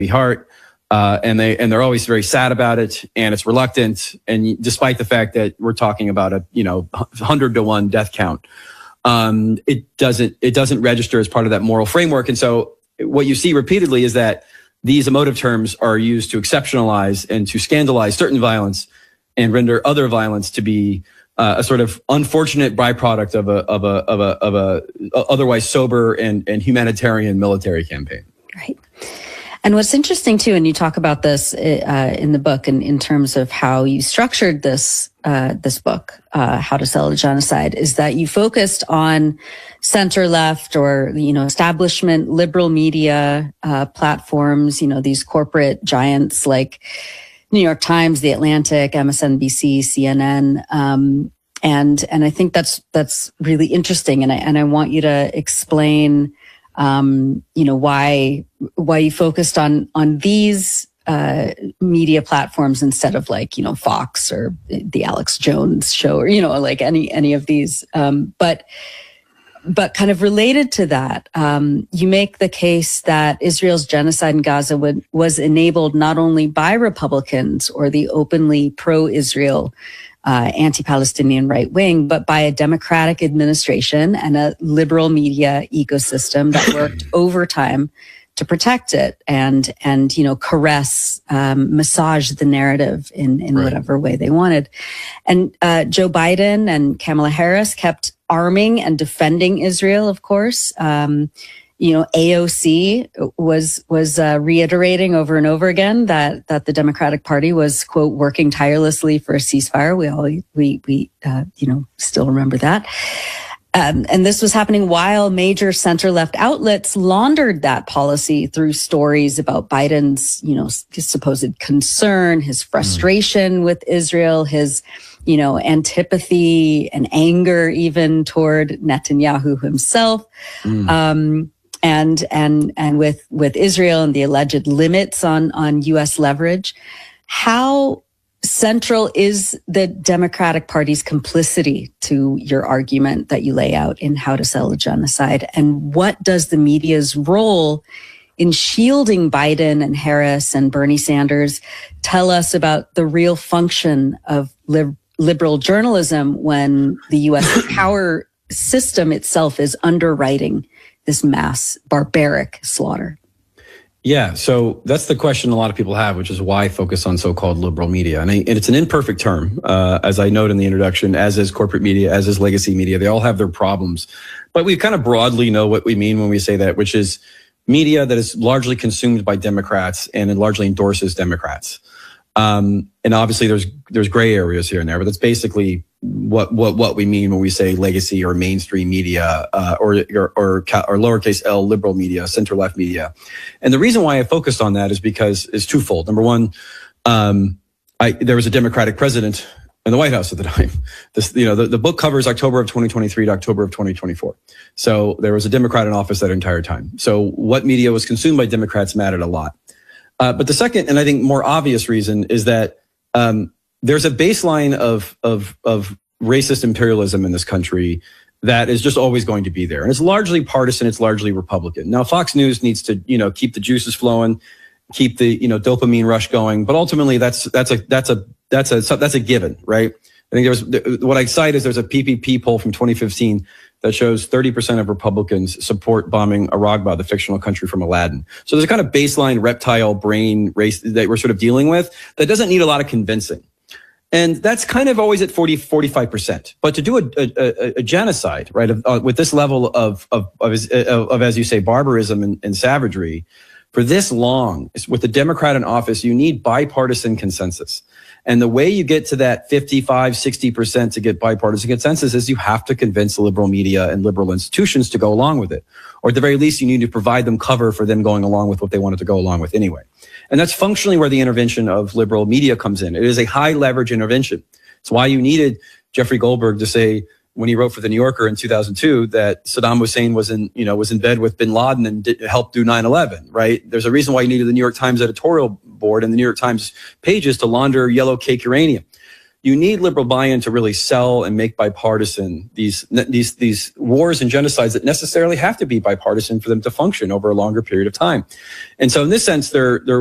heart. And they're always very sad about it, and it's reluctant. And despite the fact that we're talking about a 100-to-1 death count, it doesn't register as part of that moral framework. And so what you see repeatedly is that these emotive terms are used to exceptionalize and to scandalize certain violence and render other violence to be a sort of unfortunate byproduct of a otherwise sober and humanitarian military campaign. Right. And what's interesting too, and you talk about this in the book, and in terms of how you structured this book, How to Sell a Genocide, is that you focused on center left or establishment liberal media platforms. These corporate giants like New York Times, The Atlantic, MSNBC, CNN, and I think that's really interesting. And I want you to explain why you focused on these media platforms instead of Fox or the Alex Jones show or like any of these. But kind of related to that, you make the case that Israel's genocide in Gaza was enabled not only by Republicans or the openly pro-Israel anti-Palestinian right wing, but by a democratic administration and a liberal media ecosystem that worked overtime to protect it and caress, massage the narrative in right. whatever way they wanted. And Joe Biden and Kamala Harris kept arming and defending Israel, of course. AOC was reiterating over and over again that the Democratic Party was, quote, working tirelessly for a ceasefire. We still remember that. And this was happening while major center-left outlets laundered that policy through stories about Biden's, his supposed concern, his frustration with Israel, his, antipathy and anger even toward Netanyahu himself. And with Israel and the alleged limits on U.S. leverage. How central is the Democratic Party's complicity to your argument that you lay out in How to Sell a Genocide? And what does the media's role in shielding Biden and Harris and Bernie Sanders tell us about the real function of liberal journalism when the U.S. power system itself is underwriting this mass barbaric slaughter? Yeah, so that's the question a lot of people have, which is why focus on so-called liberal media. And it's an imperfect term, as I note in the introduction, as is corporate media, as is legacy media. They all have their problems. But we kind of broadly know what we mean when we say that, which is media that is largely consumed by Democrats and it largely endorses Democrats. And obviously there's gray areas here and there, but that's basically what we mean when we say legacy or mainstream media, or lowercase l liberal media, center left media. And the reason why I focused on that is because it's twofold. Number one, there was a Democratic president in the White House at the time. The book covers October of 2023 to October of 2024. So there was a Democrat in office that entire time. So what media was consumed by Democrats mattered a lot. But the second, and I think more obvious reason, is that there's a baseline of racist imperialism in this country that is just always going to be there, and it's largely partisan. It's largely Republican. Now, Fox News needs to keep the juices flowing, keep the dopamine rush going, but ultimately that's a given, right? I think what I cite is there's a PPP poll from 2015 that shows 30% of Republicans support bombing Aragba, the fictional country from Aladdin. So there's a kind of baseline reptile brain race that we're sort of dealing with that doesn't need a lot of convincing. And that's kind of always at 45%. But to do a genocide, right, with this level of as you say, barbarism and savagery for this long, with the Democrat in office, you need bipartisan consensus. And the way you get to that 55, 60% to get bipartisan consensus is you have to convince the liberal media and liberal institutions to go along with it. Or at the very least, you need to provide them cover for them going along with what they wanted to go along with anyway. And that's functionally where the intervention of liberal media comes in. It is a high leverage intervention. It's why you needed Jeffrey Goldberg to say, when he wrote for The New Yorker in 2002, that Saddam Hussein was in bed with bin Laden and helped do 9/11, right? There's a reason why you needed the New York Times editorial board and the New York Times pages to launder yellow cake uranium. you need liberal buy-in to really sell and make bipartisan these wars and genocides that necessarily have to be bipartisan for them to function over a longer period of time. And so in this sense, they're